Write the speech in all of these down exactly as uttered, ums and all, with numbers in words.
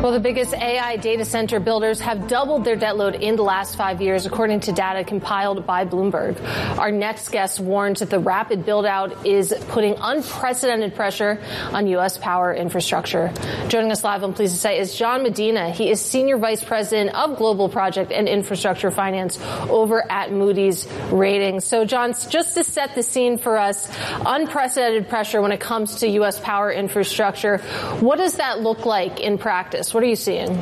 Well, the biggest A I data center builders have doubled their debt load in the last five years, according to data compiled by Bloomberg. Our next guest warns that the rapid build-out is putting unprecedented pressure on U S power infrastructure. Joining us live, I'm pleased to say, is John Medina. He is Senior Vice President of Global Project and Infrastructure Finance over at Moody's Ratings. So, John, just to set the scene for us, unprecedented pressure when it comes to U S power infrastructure. What does that look like in practice? What are you seeing?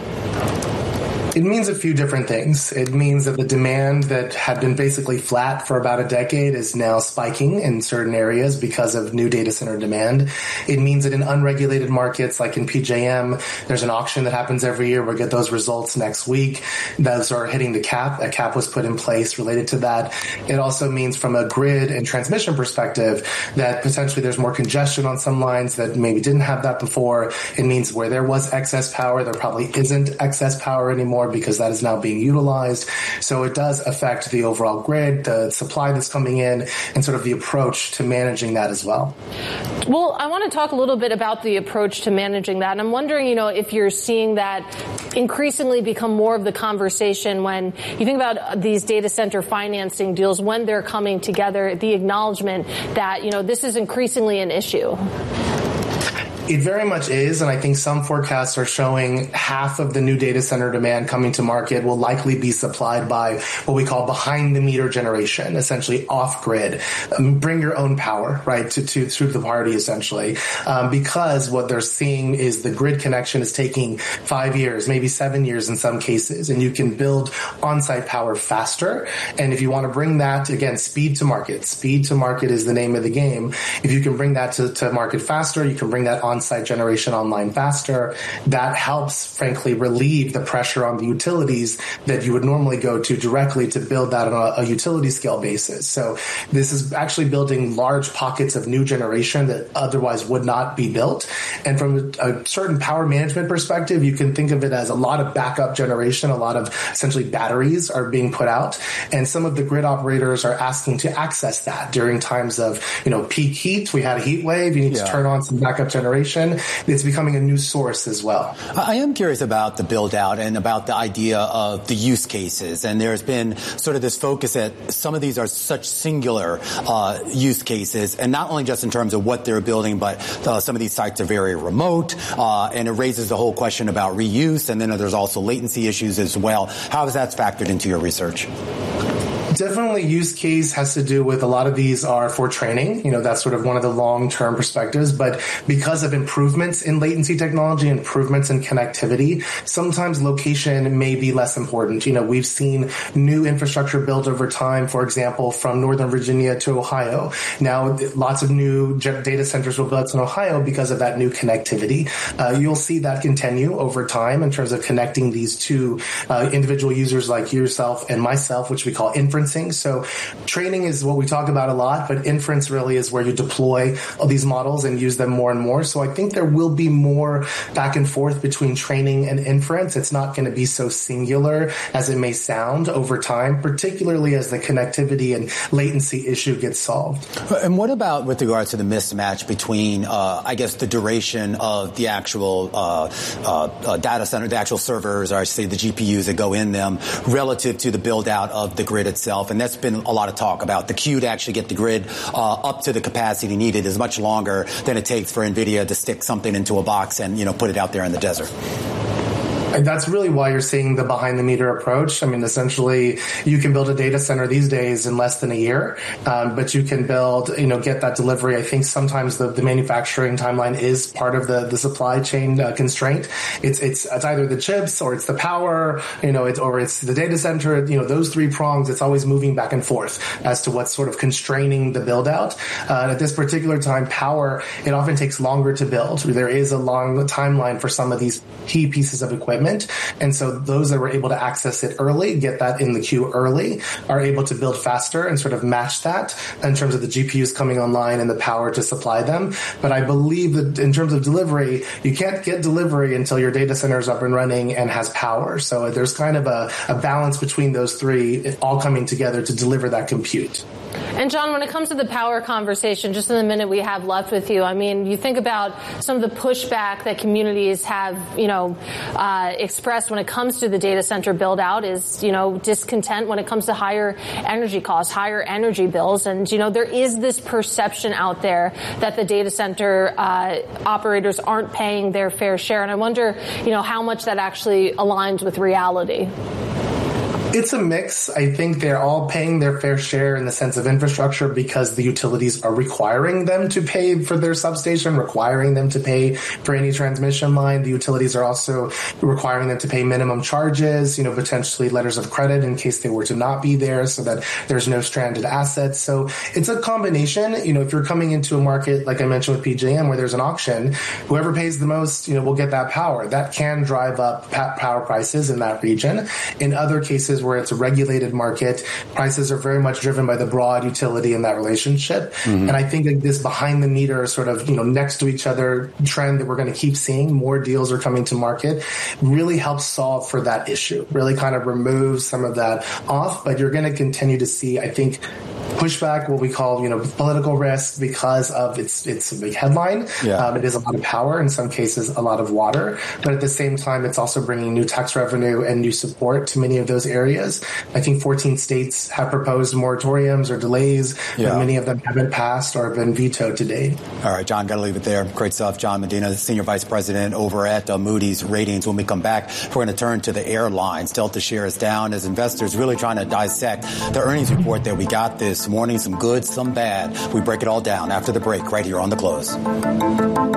It means a few different things. It means that the demand that had been basically flat for about a decade is now spiking in certain areas because of new data center demand. It means that in unregulated markets like in P J M, there's an auction that happens every year. We'll get those results next week. Those are hitting the cap. A cap was put in place related to that. It also means from a grid and transmission perspective that potentially there's more congestion on some lines that maybe didn't have that before. It means where there was excess power, there probably isn't excess power anymore, because that is now being utilized. So it does affect the overall grid, the supply that's coming in, and sort of the approach to managing that as well. Well, I want to talk a little bit about the approach to managing that. And I'm wondering, you know, if you're seeing that increasingly become more of the conversation when you think about these data center financing deals, when they're coming together, the acknowledgement that, you know, this is increasingly an issue. It very much is, and I think some forecasts are showing half of the new data center demand coming to market will likely be supplied by what we call behind-the-meter generation, essentially off-grid. Um, bring your own power, right, to, to, to the party, essentially, um, because what they're seeing is the grid connection is taking five years, maybe seven years in some cases, and you can build on-site power faster. And if you want to bring that, again, speed to market. Speed to market is the name of the game. If you can bring that to, to market faster, you can bring that on on-site generation online faster. That helps, frankly, relieve the pressure on the utilities that you would normally go to directly to build that on a, a utility scale basis. So this is actually building large pockets of new generation that otherwise would not be built. And from a, a certain power management perspective, you can think of it as a lot of backup generation, a lot of essentially batteries are being put out. And some of the grid operators are asking to access that during times of, you know, peak heat. We had a heat wave. You need yeah. to turn on some backup generation. It's becoming a new source as well. I am curious about the build out and about the idea of the use cases. And there's been sort of this focus that some of these are such singular uh, use cases, and not only just in terms of what they're building, but uh, some of these sites are very remote, uh, and it raises the whole question about reuse. And then there's also latency issues as well. How has that factored into your research? Definitely use case has to do with a lot of these are for training. You know, that's sort of one of the long-term perspectives. But because of improvements in latency technology, improvements in connectivity, sometimes location may be less important. You know, we've seen new infrastructure built over time, for example, from Northern Virginia to Ohio. Now, lots of new data centers were built in Ohio because of that new connectivity. Uh, you'll see that continue over time in terms of connecting these two uh, individual users like yourself and myself, which we call inference. So training is what we talk about a lot, but inference really is where you deploy all these models and use them more and more. So I think there will be more back and forth between training and inference. It's not going to be so singular as it may sound over time, particularly as the connectivity and latency issue gets solved. And what about with regards to the mismatch between, uh, I guess, the duration of the actual uh, uh, data center, the actual servers, or I should say the G P Us that go in them, relative to the build out of the grid itself? And that's been a lot of talk about. The queue to actually get the grid uh, up to the capacity needed is much longer than it takes for NVIDIA to stick something into a box and, you know, put it out there in the desert. And that's really why you're seeing the behind-the-meter approach. I mean, essentially, you can build a data center these days in less than a year, um, but you can build, you know, get that delivery. I think sometimes the, the manufacturing timeline is part of the, the supply chain uh, constraint. It's, it's it's either the chips or it's the power, you know, it's, or it's the data center. You know, those three prongs. It's always moving back and forth as to what's sort of constraining the build-out. Uh, and at this particular time, power, it often takes longer to build. There is a long timeline for some of these key pieces of equipment. And so those that were able to access it early, get that in the queue early, are able to build faster and sort of match that in terms of the G P Us coming online and the power to supply them. But I believe that in terms of delivery, you can't get delivery until your data center is up and running and has power. So there's kind of a, a balance between those three all coming together to deliver that compute. And John, when it comes to the power conversation, just in the minute we have left with you, I mean, you think about some of the pushback that communities have, you know, uh, expressed when it comes to the data center build out is, you know, discontent when it comes to higher energy costs, higher energy bills. And, you know, there is this perception out there that the data center uh, operators aren't paying their fair share. And I wonder, you know, how much that actually aligns with reality. It's a mix. I think they're all paying their fair share in the sense of infrastructure because the utilities are requiring them to pay for their substation, requiring them to pay for any transmission line. The utilities are also requiring them to pay minimum charges, you know, potentially letters of credit in case they were to not be there so that there's no stranded assets. So it's a combination. You know, if you're coming into a market, like I mentioned with P J M, where there's an auction, whoever pays the most, you know, will get that power. That can drive up power prices in that region. In other cases, where it's a regulated market, prices are very much driven by the broad utility in that relationship. Mm-hmm. And I think that this behind the meter sort of, you know, next to each other trend that we're going to keep seeing, more deals are coming to market, really helps solve for that issue, really kind of removes some of that off. But you're going to continue to see, I think, pushback, what we call, you know, political risk because of it's it's a big headline. Yeah. Um, it is a lot of power, in some cases a lot of water, but at the same time, it's also bringing new tax revenue and new support to many of those areas. I think fourteen states have proposed moratoriums or delays, yeah. but many of them haven't passed or have been vetoed to date. All right, John, got to leave it there. Great stuff. John Medina, Senior Vice President over at uh, Moody's Ratings. When we come back, we're going to turn to the airlines. Delta shares down as investors really trying to dissect the earnings report that we got this morning. Some good, some bad. We break it all down after the break right here on The Close.